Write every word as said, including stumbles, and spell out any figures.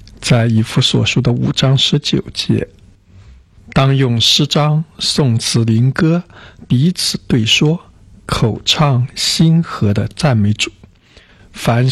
在以弗所书的五章十九节，当用诗章、颂词、灵歌彼此对说，口唱心和的赞美主。凡